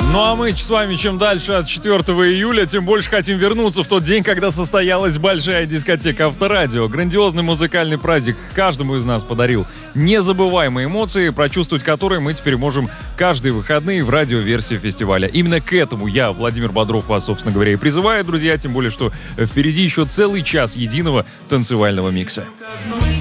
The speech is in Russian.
Ну а мы с вами чем дальше от 4 июля, тем больше хотим вернуться в тот день, когда состоялась большая дискотека Авторадио. Грандиозный музыкальный праздник каждому из нас подарил незабываемые эмоции, прочувствовать которые мы теперь можем каждые выходные в радиоверсии фестиваля. Именно к этому я, Владимир Бодров, вас, собственно говоря, и призываю, друзья, тем более, что впереди еще целый час единого танцевального микса.